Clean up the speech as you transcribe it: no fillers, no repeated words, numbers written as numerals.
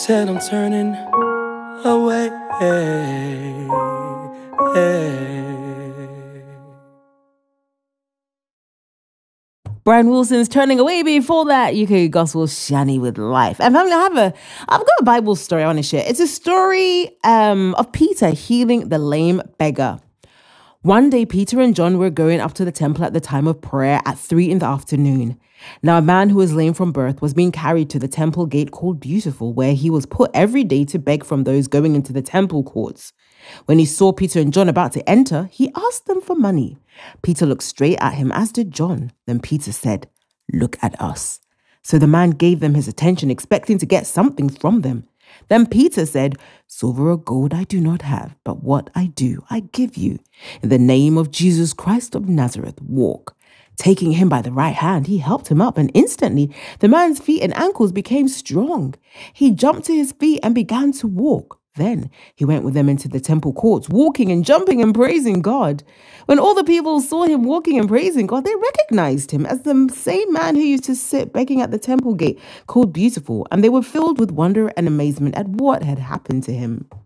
Said I'm turning away. Brian Wilson's Turning Away. Before that, UK Gospel Shani with Life. And family, I've got a Bible story I want to share. It's a story of Peter healing the lame beggar. One day, Peter and John were going up to the temple at the time of prayer at 3 p.m. Now, a man who was lame from birth was being carried to the temple gate called Beautiful, where he was put every day to beg from those going into the temple courts. When he saw Peter and John about to enter, he asked them for money. Peter looked straight at him, as did John. Then Peter said, "Look at us." So the man gave them his attention, expecting to get something from them. Then Peter said, "Silver or gold I do not have, but what I do I give you. In the name of Jesus Christ of Nazareth, walk." Taking him by the right hand, he helped him up, and instantly the man's feet and ankles became strong. He jumped to his feet and began to walk. Then he went with them into the temple courts, walking and jumping and praising God. When all the people saw him walking and praising God, they recognized him as the same man who used to sit begging at the temple gate called Beautiful, and they were filled with wonder and amazement at what had happened to him.